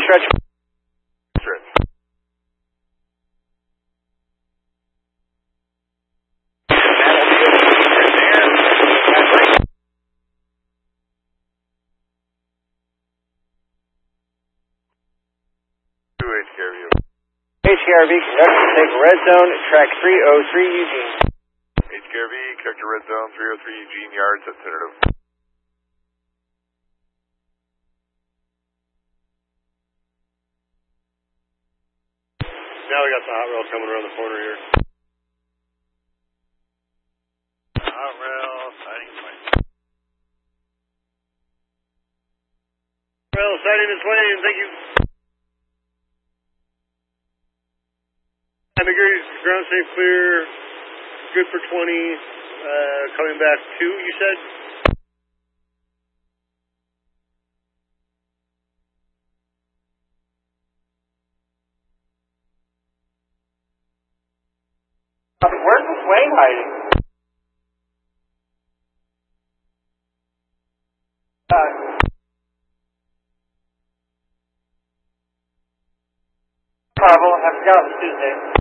stretch. Stretch. HKRV, conductor, take red zone, track 303 Eugene. HKRV, conductor red zone, 303 Eugene Yards, that's tentative. Now we got the hot rail coming around the corner here. Hot rail, sighting is lane. Rail sighting is lane, thank you. McGarry's ground safe clear, good for 20, coming back 2, you said? Where's this Wayne hiding? Bravo, I forgot it was Tuesday.